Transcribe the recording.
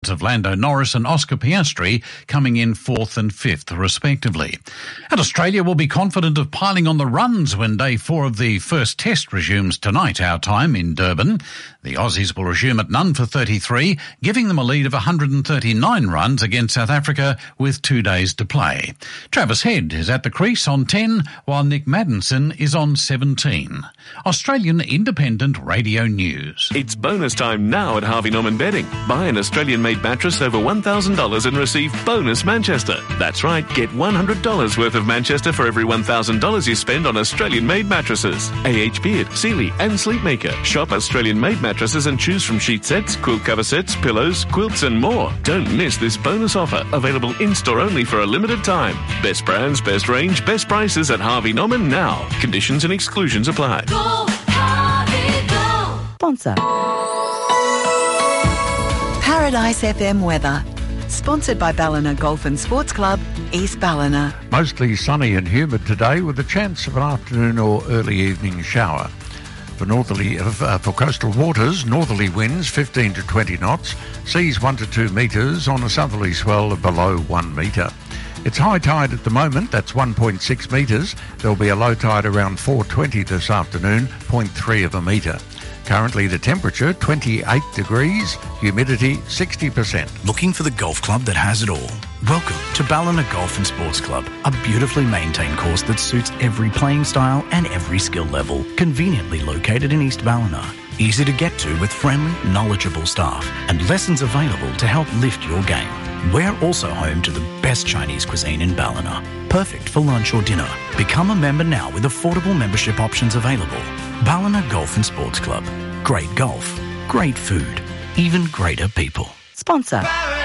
of Lando Norris and Oscar Piastri coming in 4th and 5th, respectively. And Australia will be confident of piling on the runs when day 4 of the first test resumes tonight, our time, in Durban. The Aussies will resume at none for 33, giving them a lead of 139 runs against South Africa with 2 days to play. Travis Head is at the crease on 10, while Nick Maddinson is on 17. Australian Independent Radio News. It's bonus time now at Harvey Norman Bedding. Buy an Australian-made mattress over $1,000 and receive bonus Manchester. That's right, get $100 worth of Manchester for every $1,000 you spend on Australian-made mattresses. AH Beard, Sealy and Sleepmaker. Shop Australian-made mattresses and choose from sheet sets, quilt cover sets, pillows, quilts and more. Don't miss this bonus offer, available in-store only for a limited time. Best brands, best range, best prices at Harvey Norman now. Conditions and exclusions apply. Go, Harvey, go! Sponsor. Paradise FM weather. Sponsored by Ballina Golf and Sports Club, East Ballina. Mostly sunny and humid today with a chance of an afternoon or early evening shower. For coastal waters, northerly winds 15 to 20 knots, seas 1 to 2 metres on a southerly swell of below 1 metre. It's high tide at the moment, that's 1.6 metres. There'll be a low tide around 4:20 this afternoon, 0.3 of a metre. Currently the temperature 28 degrees, humidity 60%. Looking for the golf club that has it all? Welcome to Ballina Golf and Sports Club, a beautifully maintained course that suits every playing style and every skill level. Conveniently located in East Ballina. Easy to get to with friendly, knowledgeable staff and lessons available to help lift your game. We're also home to the best Chinese cuisine in Ballina. Perfect for lunch or dinner. Become a member now with affordable membership options available. Ballina Golf and Sports Club. Great golf, great food, even greater people. Sponsor.